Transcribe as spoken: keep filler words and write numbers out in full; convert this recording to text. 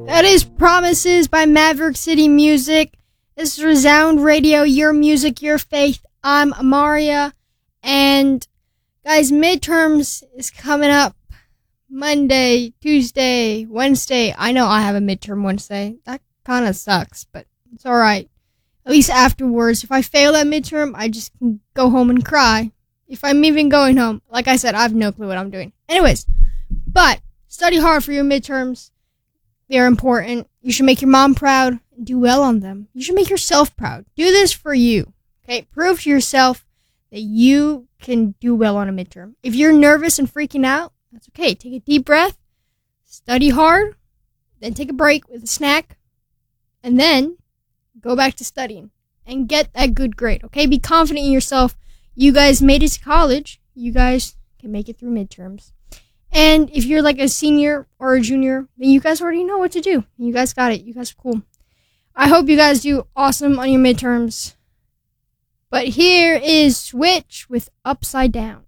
That is Promises by Maverick City Music. This is Resound Radio, your music, your faith. I'm Amaria. And guys, midterms is coming up Monday, Tuesday, Wednesday. I know I have a midterm Wednesday. That kind of sucks, but it's alright. At least afterwards, if I fail that midterm, I just can go home and cry. If I'm even going home. Like I said, I have no clue what I'm doing. Anyways, but study hard for your midterms. They're important. You should make your mom proud and do well on them. You should make yourself proud. Do this for you. Okay? Prove to yourself that you can do well on a midterm. If you're nervous and freaking out, that's okay. Take a deep breath. Study hard. Then take a break with a snack. And then go back to studying. And get that good grade. Okay? Be confident in yourself. You guys made it to college. You guys can make it through midterms. And if you're like a senior or a junior, then you guys already know what to do. You guys got it. You guys are cool. I hope you guys do awesome on your midterms. But here is Switch with Upside Down.